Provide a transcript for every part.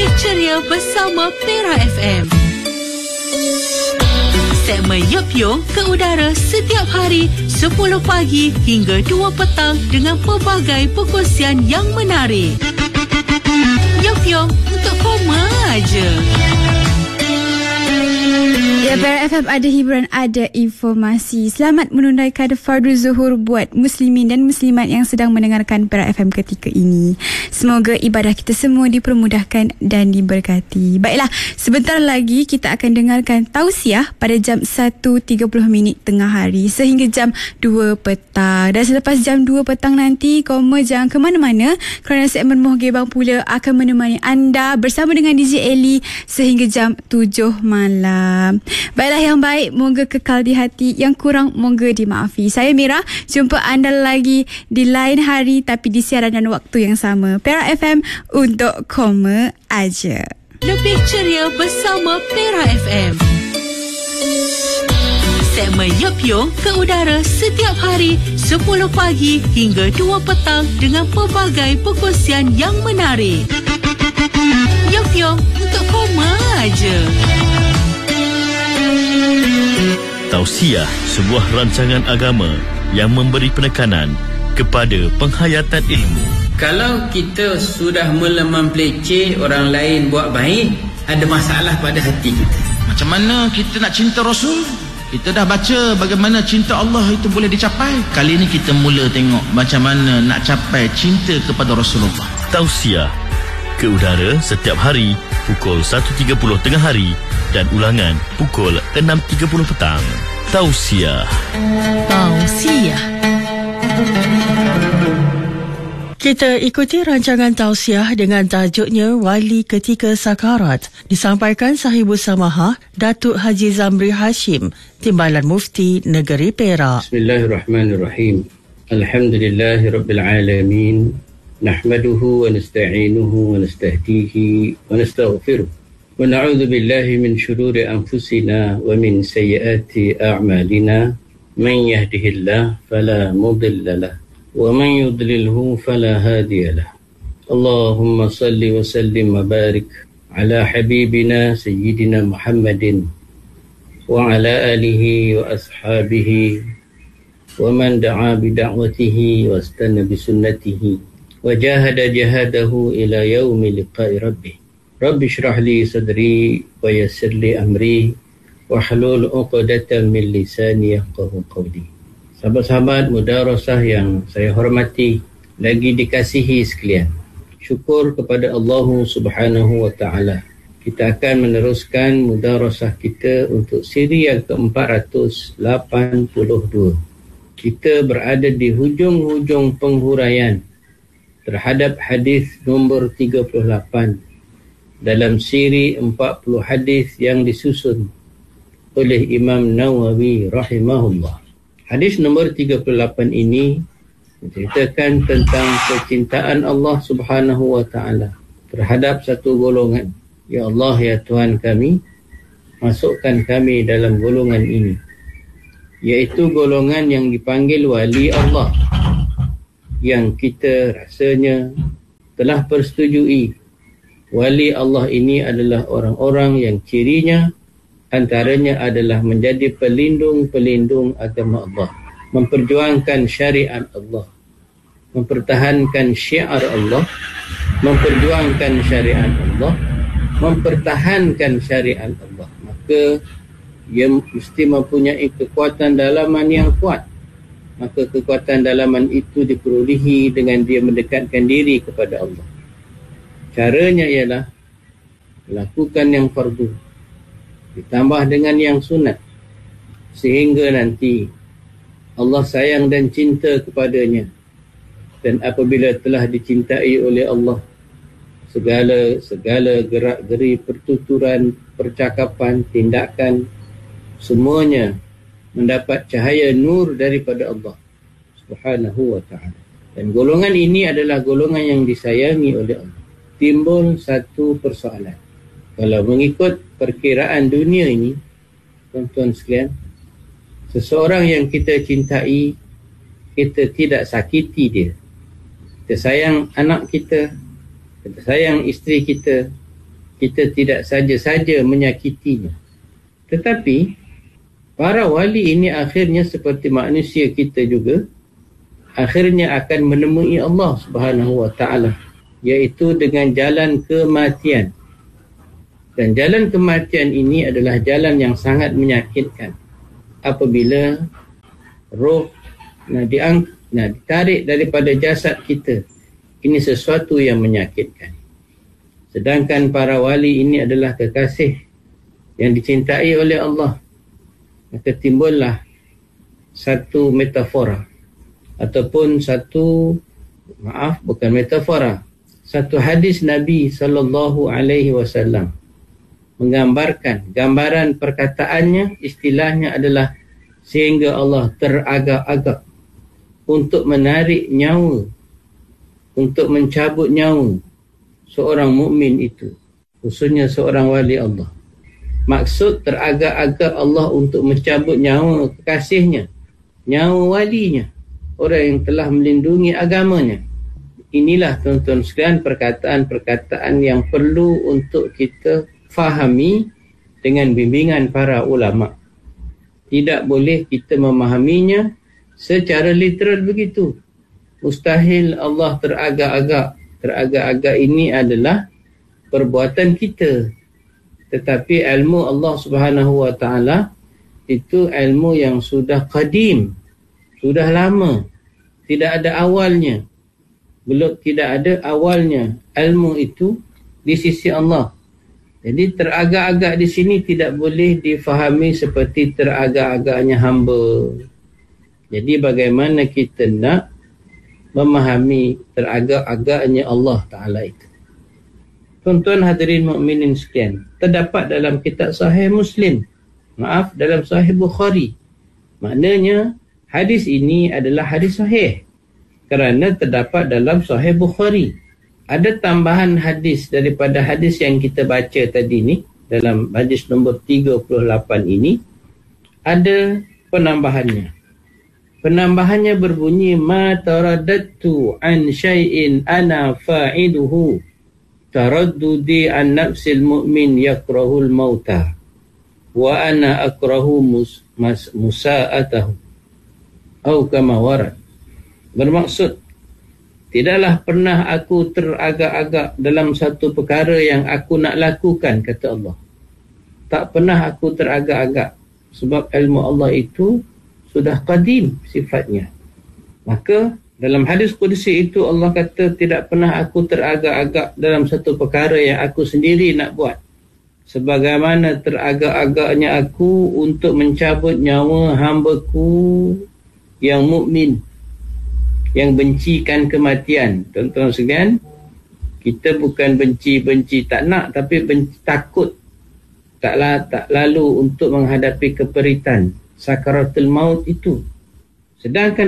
Topik Ceria bersama Pera FM. Segmen Yop Yong ke udara setiap hari 10 pagi hingga 2 petang dengan pelbagai perkongsian yang menarik. Yop Yong untuk koma aja. Ya, Pera FM ada hiburan, ada informasi. Selamat menunaikan Fardhu Zuhur buat muslimin dan muslimat yang sedang mendengarkan Pera FM ketika ini. Semoga ibadah kita semua dipermudahkan dan diberkati. Baiklah, sebentar lagi kita akan dengarkan tausiah pada jam 1.30 tengah hari sehingga jam 2 petang. Dan selepas jam 2 petang nanti, koma jangan ke mana-mana kerana segmen Moh Gebang pula akan menemani anda bersama dengan DJ Ellie sehingga jam 7 malam. Baiklah, yang baik moga kekal di hati, yang kurang moga dimaafi. Saya Mira, jumpa anda lagi di lain hari tapi di siaran dan waktu yang sama. Pera FM untuk koma aja. Lebih ceria bersama Pera FM. Segmen Yop Yong ke udara setiap hari 10 pagi hingga 2 petang dengan pelbagai perkongsian yang menarik. Yop Yong untuk koma aja. Tausiah, sebuah rancangan agama yang memberi penekanan kepada penghayatan ilmu. Kalau kita sudah mula mempeleceh orang lain buat baik, ada masalah pada hati kita. Macam mana kita nak cinta Rasul? Kita dah baca bagaimana cinta Allah itu boleh dicapai. Kali ini kita mula tengok macam mana nak capai cinta kepada Rasulullah. Tausiah ke udara setiap hari pukul 1.30 tengah hari dan ulangan pukul 6.30 petang. Tausiah. Kita ikuti rancangan tausiah dengan tajuknya Wali Ketika Sakarat, disampaikan Sahibus Samaha Datuk Haji Zamri Hashim, Timbalan Mufti Negeri Perak. Bismillahirrahmanirrahim. Alhamdulillahirabbil alamin. Nahmaduhu wa nasta'inuhu wa nastahdihi wa nastaghfiruh. Wa na'udzu billahi min shururi anfusina wa min sayyiati a'malina. Man yahdihillahu fala mudilla lahu wa man yudlilhu fala hadiya lahu. Allahumma salli wa sallim wa barik ala habibina sayyidina Muhammadin wa ala alihi wa ashabihi wa man da'a bi da'watihi wa istana bi sunnatihi wa jahada jahadahu ila yaumi liqa'i rabbih. Rabbi shrah li sadri wa yassir li amri wa hlul 'uqdatam min lisani yafqahu qawli. Sahabat-sahabat mudarasah yang saya hormati, lagi dikasihi sekalian, syukur kepada Allah Subhanahu wa taala. Kita akan meneruskan mudarasah kita untuk siri yang ke-482. Kita berada di hujung-hujung penghuraian terhadap hadis nombor 38 dalam siri 40 hadis yang disusun oleh Imam Nawawi rahimahullah. Hadis nombor 38 ini menceritakan tentang kecintaan Allah Subhanahu wa taala terhadap satu golongan. Ya Allah, ya Tuhan kami, masukkan kami dalam golongan ini, iaitu golongan yang dipanggil wali Allah, yang kita rasanya telah persetujui wali Allah ini adalah orang-orang yang cirinya antaranya adalah menjadi pelindung-pelindung agama Allah, memperjuangkan syariat Allah, mempertahankan syiar Allah, memperjuangkan syariat Allah, mempertahankan syariat Allah. Maka ia mesti mempunyai kekuatan dalaman yang kuat. Maka kekuatan dalaman itu diperolehi dengan dia mendekatkan diri kepada Allah. Caranya ialah lakukan yang fardu ditambah dengan yang sunat, sehingga nanti Allah sayang dan cinta kepadanya. Dan apabila telah dicintai oleh Allah, segala gerak-geri, pertuturan, percakapan, tindakan, semuanya mendapat cahaya nur daripada Allah Subhanahu wa ta'ala. Dan golongan ini adalah golongan yang disayangi oleh Allah. Timbul satu persoalan. Kalau mengikut perkiraan dunia ini, tuan-tuan sekalian, seseorang yang kita cintai, kita tidak sakiti dia. Kita sayang anak kita, kita sayang isteri kita, kita tidak saja-saja menyakitinya. Tetapi para wali ini akhirnya seperti manusia kita juga, akhirnya akan menemui Allah Subhanahu wa ta'ala, iaitu dengan jalan kematian. Dan jalan kematian ini adalah jalan yang sangat menyakitkan. Apabila roh ditarik daripada jasad kita, ini sesuatu yang menyakitkan. Sedangkan para wali ini adalah kekasih yang dicintai oleh Allah. Maka timbullah satu metafora ataupun satu hadis Nabi SAW menggambarkan, gambaran perkataannya, istilahnya adalah sehingga Allah teragak-agak untuk menarik nyawa, untuk mencabut nyawa seorang mukmin itu, khususnya seorang wali Allah. Maksud teragak-agak Allah untuk mencabut nyawa kekasihnya, nyawa walinya, orang yang telah melindungi agamanya. Inilah tuan-tuan sekalian perkataan-perkataan yang perlu untuk kita fahami dengan bimbingan para ulama. Tidak boleh kita memahaminya secara literal begitu. Mustahil Allah teragak-agak. Teragak-agak ini adalah perbuatan kita. Tetapi ilmu Allah Subhanahu wa ta'ala itu ilmu yang sudah qadim, sudah lama, tidak ada awalnya. Tidak ada awalnya ilmu itu di sisi Allah. Jadi teragak-agak di sini tidak boleh difahami seperti teragak-agaknya hamba. Jadi bagaimana kita nak memahami teragak-agaknya Allah Ta'ala itu? Tuan-tuan hadirin mukminin sekalian, terdapat dalam kitab Sahih Muslim, dalam Sahih Bukhari. Maknanya hadis ini adalah hadis sahih kerana terdapat dalam Sahih Bukhari. Ada tambahan hadis daripada hadis yang kita baca tadi ni, dalam hadis nombor 38 ini ada penambahannya. Penambahannya berbunyi, ma taraddatu an syai'in ana fa'iduhu taraddudi an nafsil mu'min yakrahul mauta wa ana akrahu musa'atahu atau kama warad. Bermaksud, tidaklah pernah aku teragak-agak dalam satu perkara yang aku nak lakukan, kata Allah. Tak pernah aku teragak-agak sebab ilmu Allah itu sudah qadim sifatnya. Maka dalam hadis qudsi itu Allah kata, tidak pernah aku teragak-agak dalam satu perkara yang aku sendiri nak buat, sebagaimana teragak-agaknya aku untuk mencabut nyawa hamba-Ku yang mukmin, yang bencikan kematian. Tuan-tuan sekalian, kita bukan benci tak nak, tapi takut tak lalu untuk menghadapi keperitan sakaratul maut itu. Sedangkan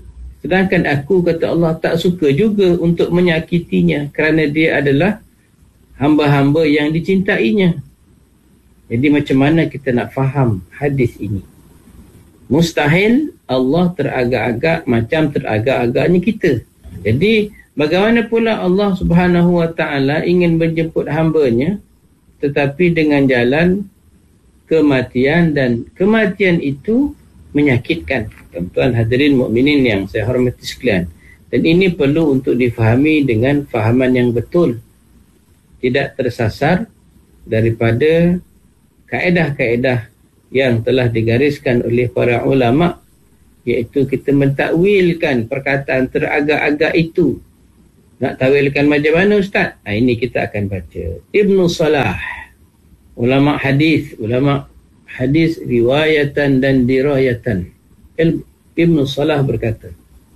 aku kata Allah tak suka juga untuk menyakitinya kerana dia adalah hamba-hamba yang dicintainya. Jadi macam mana kita nak faham hadis ini? Mustahil Allah teragak-agak macam teragak-agaknya kita. Jadi bagaimana pula Allah Subhanahu wa ta'ala ingin menjemput hambanya tetapi dengan jalan kematian, dan kematian itu menyakitkan. Tuan-tuan hadirin mukminin yang saya hormati sekalian, dan ini perlu untuk difahami dengan fahaman yang betul, tidak tersasar daripada kaedah-kaedah yang telah digariskan oleh para ulama, iaitu kita mentakwilkan perkataan teragak-agak itu. Nak takwilkan macam mana Ustaz? Ini kita akan baca. Ibnu Salah, ulama hadis riwayatan dan dirayatan, Ibnu Salah berkata,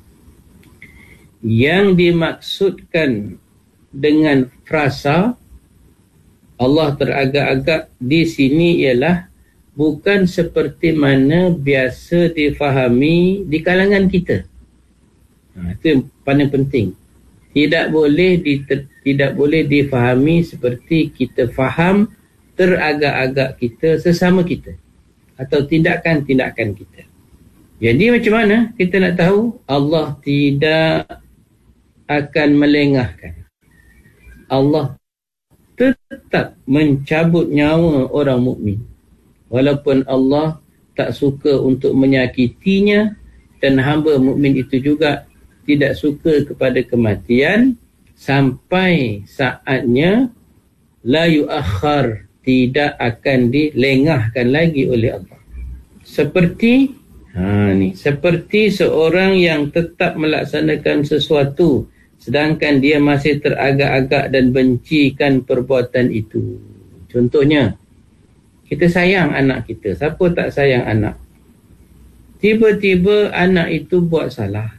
yang dimaksudkan dengan frasa Allah teragak-agak di sini ialah bukan seperti mana biasa difahami di kalangan kita. Itu yang paling penting. Tidak boleh difahami seperti kita faham teragak-agak kita sesama kita atau tindakan-tindakan kita. Jadi macam mana kita nak tahu? Allah tidak akan melengahkan. Allah tetap mencabut nyawa orang mukmin. Walaupun Allah tak suka untuk menyakitinya, dan hamba mukmin itu juga tidak suka kepada kematian, sampai saatnya la yuakhar, tidak akan dilengahkan lagi oleh Allah. Seperti seperti seorang yang tetap melaksanakan sesuatu sedangkan dia masih teragak-agak dan bencikan perbuatan itu. Contohnya, kita sayang anak kita. Siapa tak sayang anak? Tiba-tiba anak itu buat salah.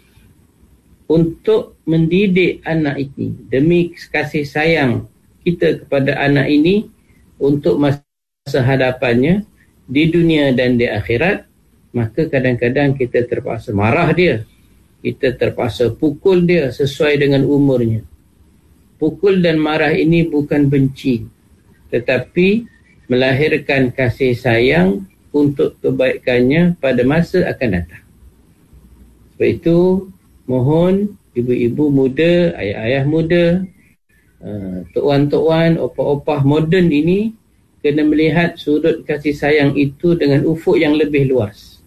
Untuk mendidik anak ini, demi kasih sayang kita kepada anak ini, untuk masa hadapannya di dunia dan di akhirat, maka kadang-kadang kita terpaksa marah dia. Kita terpaksa pukul dia sesuai dengan umurnya. Pukul dan marah ini bukan benci, tetapi melahirkan kasih sayang untuk kebaikannya pada masa akan datang. Sebab itu, mohon ibu-ibu muda, ayah-ayah muda, tok-wan, opah-opah moden ini kena melihat sudut kasih sayang itu dengan ufuk yang lebih luas.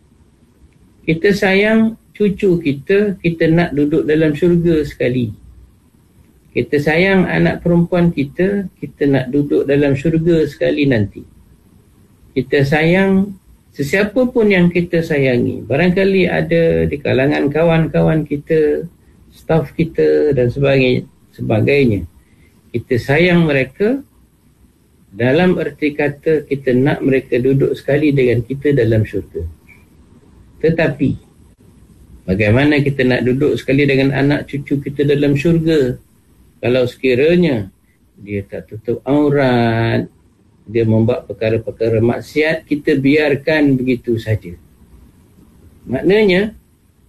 Kita sayang cucu kita, kita nak duduk dalam syurga sekali. Kita sayang anak perempuan kita, kita nak duduk dalam syurga sekali nanti. Kita sayang sesiapa pun yang kita sayangi. Barangkali ada di kalangan kawan-kawan kita, staf kita dan sebagainya. Kita sayang mereka dalam erti kata kita nak mereka duduk sekali dengan kita dalam syurga. Tetapi bagaimana kita nak duduk sekali dengan anak cucu kita dalam syurga kalau sekiranya dia tak tutup aurat, dia membuat perkara-perkara maksiat, kita biarkan begitu saja? Maknanya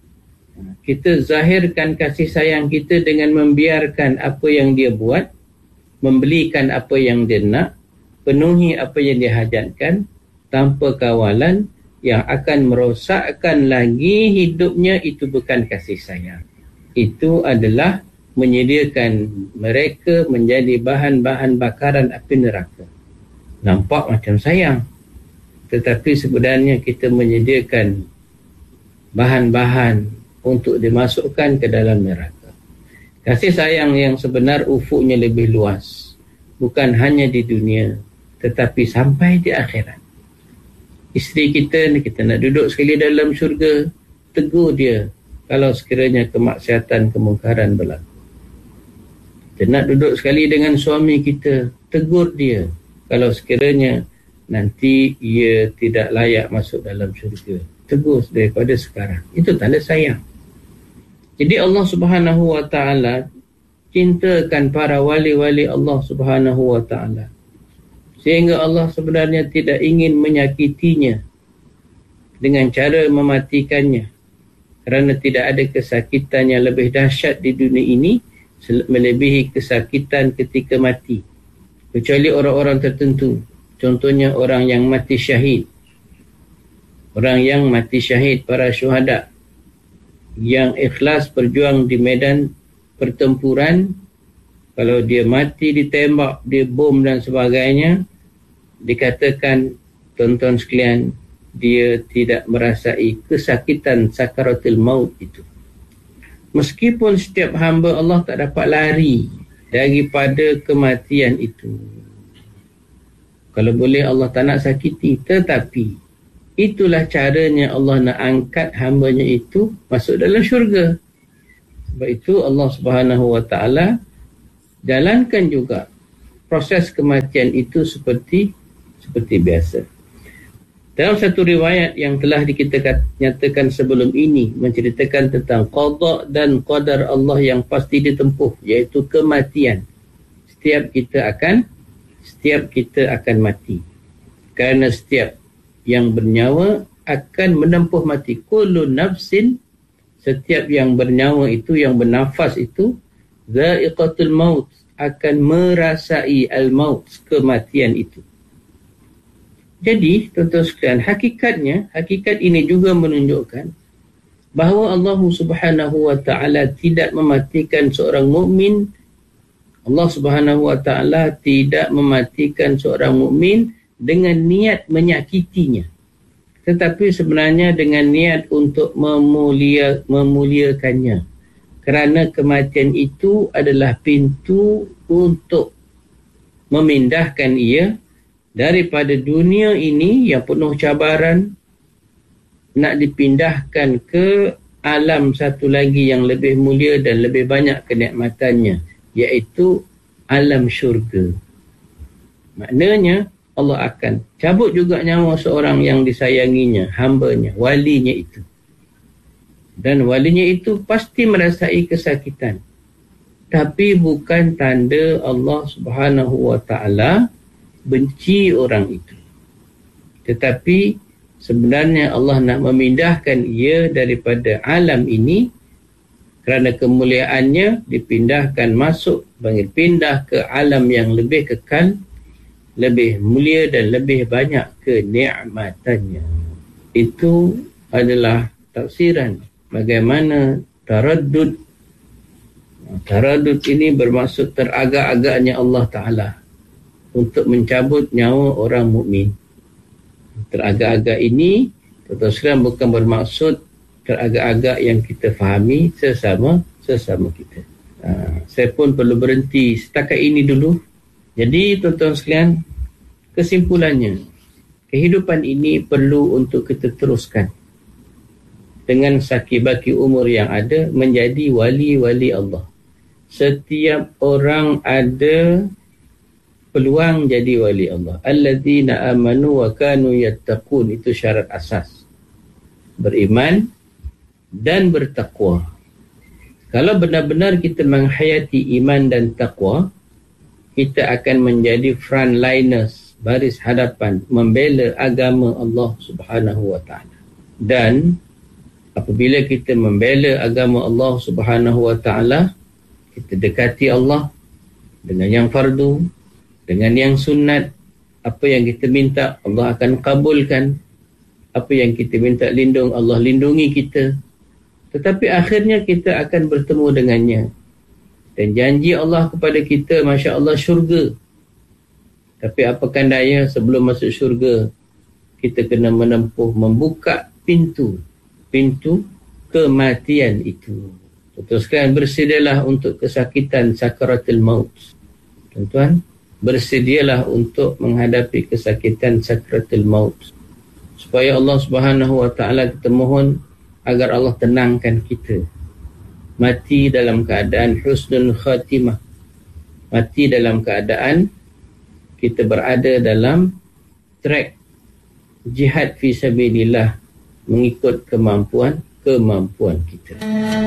kita zahirkan kasih sayang kita dengan membiarkan apa yang dia buat, membelikan apa yang dia nak, penuhi apa yang dia hajatkan tanpa kawalan yang akan merosakkan lagi hidupnya. Itu bukan kasih sayang. Itu adalah menyediakan mereka menjadi bahan-bahan bakaran api neraka. Nampak macam sayang, tetapi sebenarnya kita menyediakan bahan-bahan untuk dimasukkan ke dalam neraka. Kasih sayang yang sebenar ufuknya lebih luas, bukan hanya di dunia tetapi sampai di akhirat. Isteri kita nak duduk sekali dalam syurga, tegur dia kalau sekiranya kemaksiatan, kemungkaran berlaku. Kita nak duduk sekali dengan suami kita, tegur dia kalau sekiranya nanti ia tidak layak masuk dalam syurga. Tegur daripada sekarang. Itu tanda sayang. Jadi Allah Subhanahu wa ta'ala cintakan para wali-wali Allah Subhanahu wa ta'ala, sehingga Allah sebenarnya tidak ingin menyakitinya dengan cara mematikannya, kerana tidak ada kesakitan yang lebih dahsyat di dunia ini melebihi kesakitan ketika mati, kecuali orang-orang tertentu. Contohnya orang yang mati syahid. Orang yang mati syahid, para syuhada yang ikhlas berjuang di medan pertempuran, kalau dia mati ditembak, dibom dan sebagainya, dikatakan, tonton sekalian, dia tidak merasai kesakitan sakaratul maut itu. Meskipun setiap hamba Allah tak dapat lari daripada kematian itu. Kalau boleh Allah tak nak sakiti, tetapi itulah caranya Allah nak angkat hambanya itu masuk dalam syurga. Sebab itu Allah Subhanahu wa ta'ala jalankan juga proses kematian itu seperti biasa. Dalam satu riwayat yang telah kita nyatakan sebelum ini, menceritakan tentang qada dan qadar Allah yang pasti ditempuh, iaitu kematian. Setiap kita akan mati. Kerana setiap yang bernyawa akan menempuh mati. Kullu nafsin, setiap yang bernyawa itu, yang bernafas itu, dha'iqatul maut, akan merasai al-maut, kematian itu. Jadi, tuan-tuan sekalian, hakikat ini juga menunjukkan bahawa Allah Subhanahu wa ta'ala tidak mematikan seorang mukmin Allah Subhanahu wa taala tidak mematikan seorang mukmin dengan niat menyakitinya, tetapi sebenarnya dengan niat untuk memuliakannya, kerana kematian itu adalah pintu untuk memindahkan ia daripada dunia ini yang penuh cabaran, nak dipindahkan ke alam satu lagi yang lebih mulia dan lebih banyak kenikmatannya, iaitu alam syurga. Maknanya Allah akan cabut juga nyawa seorang yang disayanginya, hambanya, walinya itu. Dan walinya itu pasti merasai kesakitan. Tapi bukan tanda Allah Subhanahu wa taala benci orang itu. Tetapi sebenarnya Allah nak memindahkan ia daripada alam ini kerana kemuliaannya, dipindahkan masuk, pindah ke alam yang lebih kekal, lebih mulia dan lebih banyak kenikmatannya. Itu adalah tafsiran bagaimana taraddud. Taraddud ini bermaksud teragak-agaknya Allah Ta'ala untuk mencabut nyawa orang mukmin. Teragak-agak ini terus terang bukan bermaksud teragak-agak yang kita fahami sesama kita. Saya pun perlu berhenti setakat ini dulu. Jadi tuan-tuan sekalian, kesimpulannya, kehidupan ini perlu untuk kita teruskan dengan saki-baki umur yang ada menjadi wali-wali Allah. Setiap orang ada peluang jadi wali Allah. Alladzina amanu wa kanu yattaqun, itu syarat asas. Beriman dan bertakwa. Kalau benar-benar kita menghayati iman dan takwa, kita akan menjadi frontliners, baris hadapan, membela agama Allah Subhanahu wa taala. Dan apabila kita membela agama Allah Subhanahu wa taala, kita dekati Allah dengan yang fardu, dengan yang sunat. Apa yang kita minta, Allah akan kabulkan. Apa yang kita minta lindung, Allah lindungi kita. Tetapi akhirnya kita akan bertemu dengannya. Dan janji Allah kepada kita, Masya Allah, syurga. Tapi apakan daya, sebelum masuk syurga, kita kena menempuh, membuka pintu kematian itu. Teruskan, bersedialah untuk kesakitan sakaratul maut. Tuan-tuan, bersedialah untuk menghadapi kesakitan sakaratul maut. Supaya Allah Subhanahu wa taala, kita mohon agar Allah tenangkan kita. Mati dalam keadaan husnul khatimah. Mati dalam keadaan kita berada dalam track jihad fi sabilillah, mengikut kemampuan kita.